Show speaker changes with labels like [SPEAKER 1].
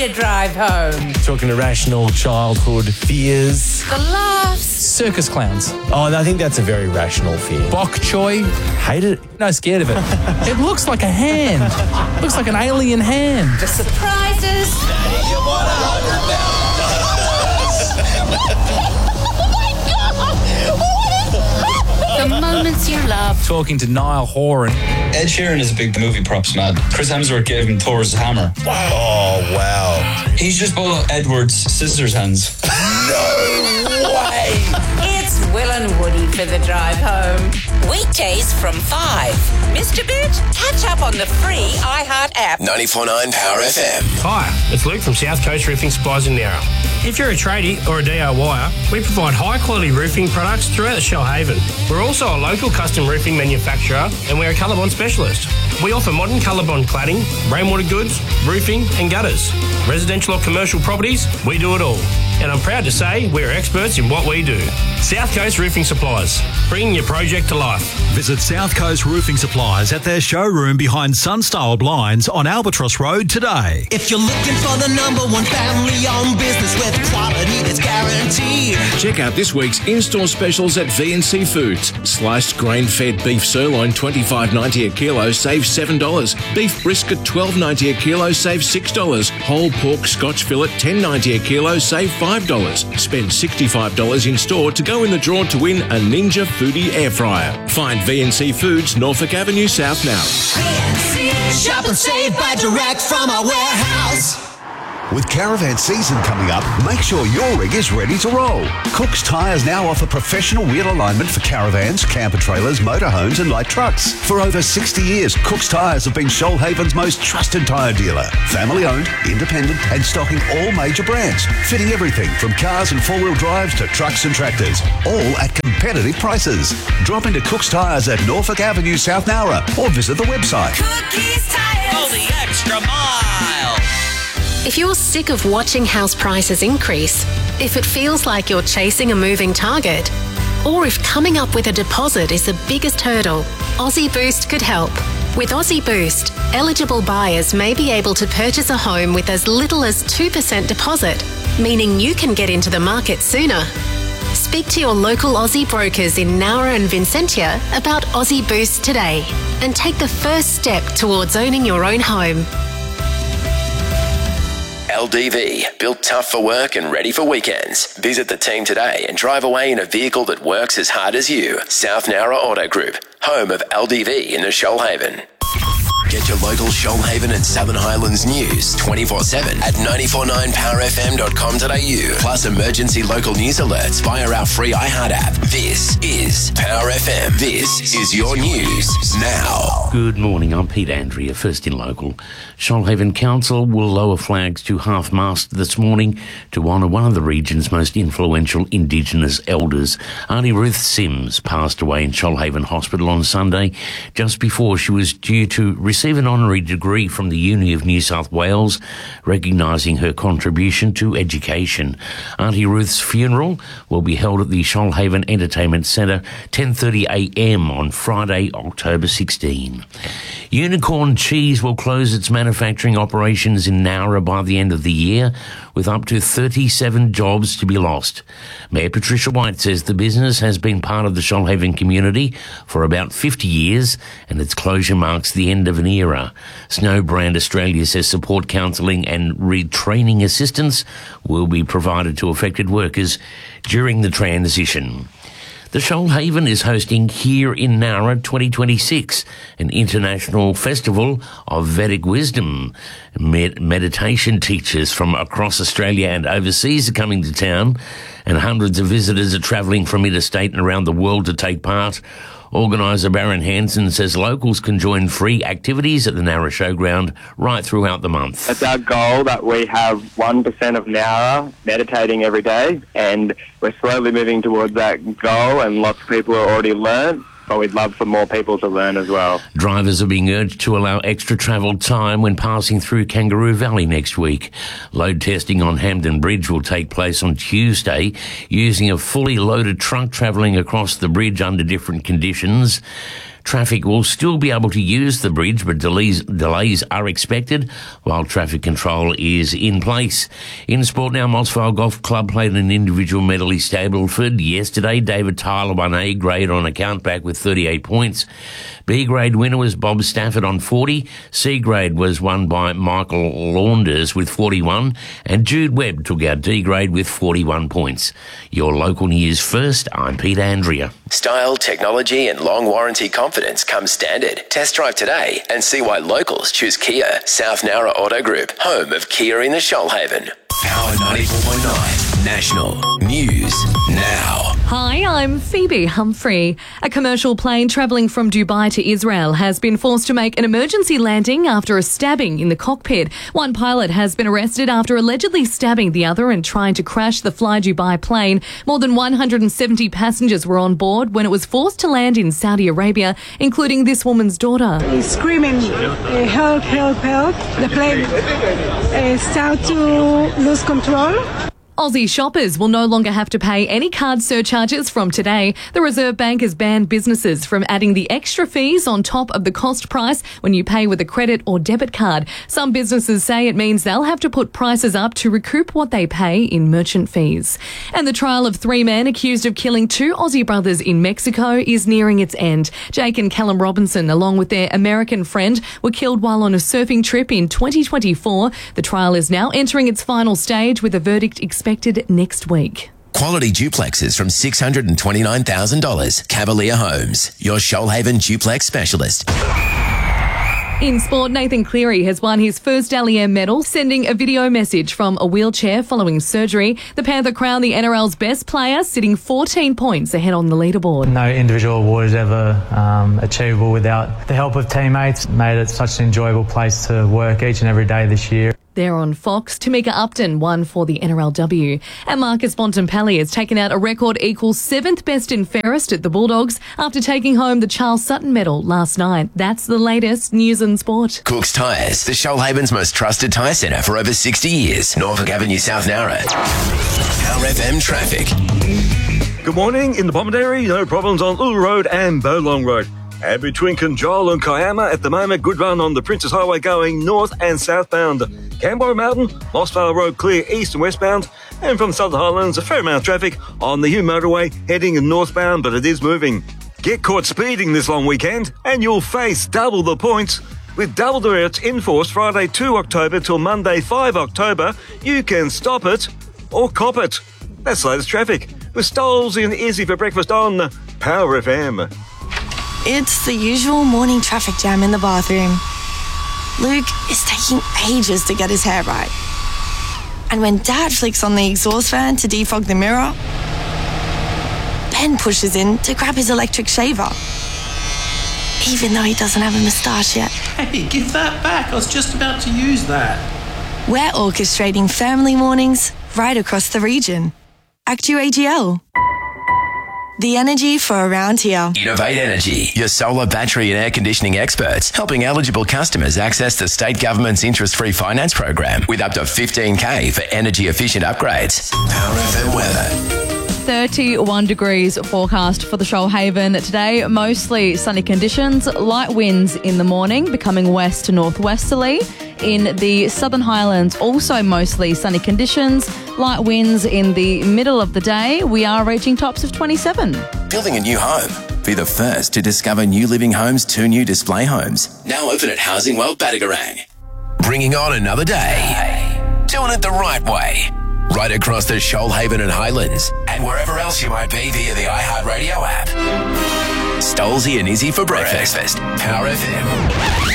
[SPEAKER 1] the drive home.
[SPEAKER 2] Talking irrational childhood fears.
[SPEAKER 1] The laughs.
[SPEAKER 3] Circus clowns.
[SPEAKER 2] Oh, I think that's a very rational fear.
[SPEAKER 3] Bok choy.
[SPEAKER 2] Hate it.
[SPEAKER 3] No, scared of it. It looks like a hand. Looks like an alien hand.
[SPEAKER 1] The surprises. The moments you love.
[SPEAKER 3] Talking to Niall Horan.
[SPEAKER 4] Ed Sheeran is a big movie props man. Chris Hemsworth gave him Thor's hammer.
[SPEAKER 2] Oh, wow.
[SPEAKER 4] He's just bought Edward's scissors hands.
[SPEAKER 2] No way.
[SPEAKER 1] It's Will and Woody for the drive home. Weekdays from 5. Missed a bit? Catch up on the free iHeart app.
[SPEAKER 5] 94.9 Power FM.
[SPEAKER 6] Hi, it's Luke from South Coast Roofing Supplies in Nowra. If you're a tradie or a DIYer, we provide high-quality roofing products throughout Shellhaven. We're also a local custom roofing manufacturer and we're a ColourBond specialist. We offer modern ColourBond cladding, rainwater goods, roofing and gutters. Residential or commercial properties, we do it all. And I'm proud to say we're experts in what we do. South Coast Roofing Supplies, bringing your project to life.
[SPEAKER 7] Visit South Coast Roofing Supplies at their showroom behind Sunstyle Blinds on Albatross Road today.
[SPEAKER 8] If you're looking for the number one family-owned business with quality that's guaranteed.
[SPEAKER 9] Check out this week's in-store specials at VNC Foods. Sliced grain-fed beef sirloin $25.90 a kilo, save $7. Beef brisket $12.90 a kilo, save $6. Whole pork Scotch fillet $10.90 a kilo, save $5. Spend $65 in store to go in the draw to win a Ninja Foodie air fryer. Find VNC Foods, Norfolk Avenue South now.
[SPEAKER 8] VNC, shop and save, buy direct from our warehouse.
[SPEAKER 10] With caravan season coming up, make sure your rig is ready to roll. Cook's Tyres now offer professional wheel alignment for caravans, camper trailers, motorhomes and light trucks. For over 60 years, Cook's Tyres have been Shoalhaven's most trusted tyre dealer. Family owned, independent and stocking all major brands. Fitting everything from cars and four-wheel drives to trucks and tractors. All at competitive prices. Drop into Cook's Tyres at Norfolk Avenue South Nowra or visit the website.
[SPEAKER 1] Cookies Tires.
[SPEAKER 5] Go the extra mile.
[SPEAKER 11] If you're sick of watching house prices increase, if it feels like you're chasing a moving target, or if coming up with a deposit is the biggest hurdle, Aussie Boost could help. With Aussie Boost, eligible buyers may be able to purchase a home with as little as 2% deposit, meaning you can get into the market sooner. Speak to your local Aussie brokers in Nowra and Vincentia about Aussie Boost today and take the first step towards owning your own home.
[SPEAKER 5] LDV, built tough for work and ready for weekends. Visit the team today and drive away in a vehicle that works as hard as you. South Nowra Auto Group, home of LDV in the Shoalhaven. Get your local Shoalhaven and Southern Highlands news 24/7 at 949powerfm.com.au. Plus emergency local news alerts via our free iHeart app. This is Power FM. This is your news now.
[SPEAKER 12] Good morning, I'm Pete Andrea, first in local. Shoalhaven Council will lower flags to half-mast this morning to honour one of the region's most influential Indigenous elders. Auntie Ruth Sims passed away in Shoalhaven Hospital on Sunday just before she was due to receive an honorary degree from the Uni of New South Wales, recognising her contribution to education. Auntie Ruth's funeral will be held at the Shoalhaven Entertainment Centre, 10:30am on Friday, October 16. Unicorn Cheese will close its manufacturing operations in Nowra by the end of the year, with up to 37 jobs to be lost. Mayor Patricia White says the business has been part of the Shoalhaven community for about 50 years and its closure marks the end of an era. Snowbrand Australia says support, counselling and retraining assistance will be provided to affected workers during the transition. The Shoalhaven is hosting Here in Nowra 2026, an international festival of Vedic wisdom. Meditation teachers from across Australia and overseas are coming to town, and hundreds of visitors are travelling from interstate and around the world to take part. Organiser Baron Hansen says locals can join free activities at the Nowra Showground right throughout the month.
[SPEAKER 13] It's our goal that we have 1% of Nowra meditating every day, and we're slowly moving towards that goal, and lots of people have already learned, but we'd love for more people to learn as well.
[SPEAKER 12] Drivers are being urged to allow extra travel time when passing through Kangaroo Valley next week. Load testing on Hampden Bridge will take place on Tuesday, using a fully loaded truck travelling across the bridge under different conditions. Traffic will still be able to use the bridge, but delays are expected while traffic control is in place. In sport now, Mossvale Golf Club played an individual medalist Stableford yesterday. David Tyler won A grade on a countback with 38 points. B grade winner was Bob Stafford on 40. C grade was won by Michael Launders with 41. And Jude Webb took out D grade with 41 points. Your local news first, I'm Pete Andrea.
[SPEAKER 5] Style, technology and long warranty confidence come standard. Test drive today and see why locals choose Kia. South Nowra Auto Group, home of Kia in the Shoalhaven. Power 94.9 National News Now.
[SPEAKER 14] Hi, I'm Phoebe Humphrey. A commercial plane travelling from Dubai to Israel has been forced to make an emergency landing after a stabbing in the cockpit. One pilot has been arrested after allegedly stabbing the other and trying to crash the Fly Dubai plane. More than 170 passengers were on board when it was forced to land in Saudi Arabia, including this woman's daughter.
[SPEAKER 15] He's screaming, help, help, help. The plane started to lose control.
[SPEAKER 14] Aussie shoppers will no longer have to pay any card surcharges from today. The Reserve Bank has banned businesses from adding the extra fees on top of the cost price when you pay with a credit or debit card. Some businesses say it means they'll have to put prices up to recoup what they pay in merchant fees. And the trial of 3 men accused of killing 2 Aussie brothers in Mexico is nearing its end. Jake and Callum Robinson, along with their American friend, were killed while on a surfing trip in 2024. The trial is now entering its final stage with a verdict expected next week.
[SPEAKER 5] Quality duplexes from $629,000. Cavalier Homes, your Shoalhaven duplex specialist.
[SPEAKER 14] In sport, Nathan Cleary has won his first Dally medal, sending a video message from a wheelchair following surgery. The Panther crowned the NRL's best player, sitting 14 points ahead on the leaderboard.
[SPEAKER 16] No individual award is ever achievable without the help of teammates. Made it such an enjoyable place to work each and every day this year.
[SPEAKER 14] There on Fox, Tamika Upton won for the NRLW. And Marcus Bontempelli has taken out a record equal 7th best and fairest at the Bulldogs after taking home the Charles Sutton medal last night. That's the latest news and sport.
[SPEAKER 5] Cook's Tyres, the Shoalhaven's most trusted tyre centre for over 60 years. Norfolk Avenue, South Nowra. Power FM traffic.
[SPEAKER 17] Good morning. In the Bomaderry, no problems on Ulu Road and Bowlong Road. And between Conjola and Kiama at the moment, good run on the Princess Highway going north and southbound. Canberra Mountain, Mossvale Road clear east and westbound. And from the Southern Highlands, a fair amount of traffic on the Hume Motorway heading northbound, but it is moving. Get caught speeding this long weekend and you'll face double the points. With double the rates in force Friday 2 October till Monday 5 October, you can stop it or cop it. That's the latest traffic. With Stoles in Izzy for breakfast on Power FM.
[SPEAKER 18] It's the usual morning traffic jam in the bathroom. Luke is taking ages to get his hair right. And when Dad flicks on the exhaust fan to defog the mirror, Ben pushes in to grab his electric shaver. Even though he doesn't have a moustache yet.
[SPEAKER 19] Hey, give that back. I was just about to use that.
[SPEAKER 18] We're orchestrating family mornings right across the region. Actu AGL. The energy for around here.
[SPEAKER 5] Innovate Energy, your solar, battery and air conditioning experts, helping eligible customers access the state government's interest-free finance program with up to $15,000 for energy-efficient upgrades. Power FM weather.
[SPEAKER 20] 31 degrees forecast for the Shoalhaven today. Mostly sunny conditions, light winds in the morning, becoming west to northwesterly. In the Southern Highlands, also mostly sunny conditions, light winds in the middle of the day. We are reaching tops of 27.
[SPEAKER 5] Building a new home. Be the first to discover New Living Homes' 2 new display homes. Now open at Housing World Badagarang. Bringing on another day. Doing it the right way. Right across the Shoalhaven and Highlands, and wherever else you might be via the iHeartRadio app. Stolesy and Izzy for breakfast. Power FM.